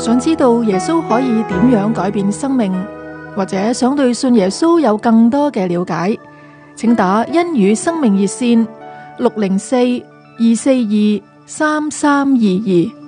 想知道耶穌可以點樣改變生命，或者想對信耶穌有更多嘅了解，請打恩語生命熱線604-242-3322。